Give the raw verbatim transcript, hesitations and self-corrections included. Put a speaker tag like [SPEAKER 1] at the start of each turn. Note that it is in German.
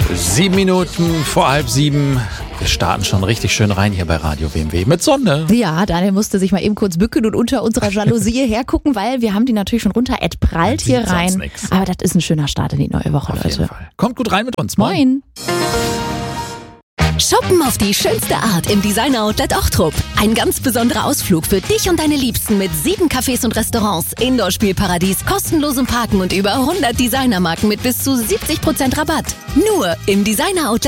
[SPEAKER 1] Sieben Minuten vor halb sieben. Wir starten schon richtig schön rein hier bei Radio W M W mit Sonne.
[SPEAKER 2] Ja, Daniel musste sich mal eben kurz bücken und unter unserer Jalousie hergucken, weil wir haben die natürlich schon runter. Ed prallt hier rein. Aber das ist ein schöner Start in die neue Woche,
[SPEAKER 1] Auf
[SPEAKER 2] Leute.
[SPEAKER 1] jeden Fall. Kommt gut rein mit uns. Moin.
[SPEAKER 2] Moin.
[SPEAKER 3] Shoppen auf die schönste Art im Designer-Outlet Ochtrup. Ein ganz besonderer Ausflug für dich und deine Liebsten mit sieben Cafés und Restaurants, Indoor-Spielparadies, kostenlosem Parken und über hundert Designermarken mit bis zu siebzig Prozent Rabatt. Nur im Designer-Outlet